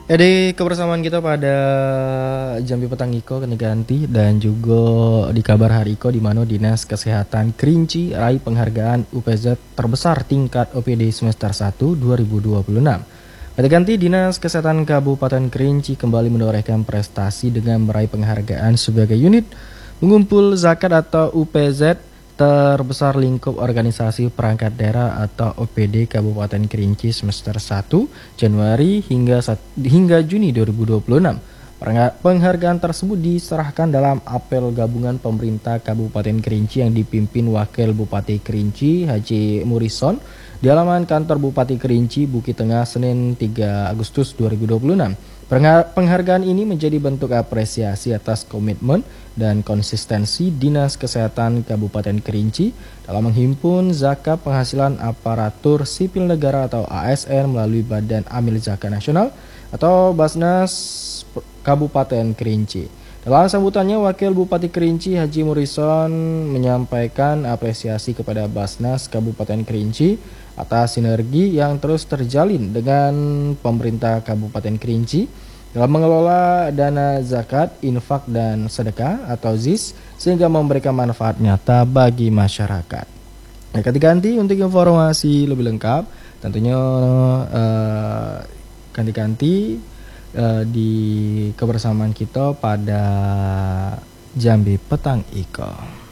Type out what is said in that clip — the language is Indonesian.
Jadi kebersamaan kita pada Jambi Petang Iko kini ganti dan juga di kabar hari Iko di mana Dinas Kesehatan Kerinci raih penghargaan UPZ terbesar tingkat OPD semester 1 2026. Pada ganti Dinas Kesehatan Kabupaten Kerinci kembali menorehkan prestasi dengan meraih penghargaan sebagai unit mengumpul zakat atau UPZ terbesar lingkup organisasi perangkat daerah atau OPD Kabupaten Kerinci semester 1 Januari hingga Juni 2026. Penghargaan tersebut diserahkan dalam apel gabungan pemerintah Kabupaten Kerinci yang dipimpin Wakil Bupati Kerinci Haji Murison di halaman kantor Bupati Kerinci Bukit Tengah Senin 3 Agustus 2026. Penghargaan ini menjadi bentuk apresiasi atas komitmen dan konsistensi Dinas Kesehatan Kabupaten Kerinci dalam menghimpun zakat penghasilan aparatur sipil negara atau ASN melalui Badan Amil Zakat Nasional atau Basnas Kabupaten Kerinci. Dalam sambutannya, Wakil Bupati Kerinci Haji Murison menyampaikan apresiasi kepada Basnas Kabupaten Kerinci atas sinergi yang terus terjalin dengan pemerintah Kabupaten Kerinci dalam mengelola dana zakat, infak, dan sedekah atau ZIS sehingga memberikan manfaat nyata bagi masyarakat. Ganti-ganti untuk informasi lebih lengkap tentunya ganti-ganti di kebersamaan kita pada Jambi Petang Iko.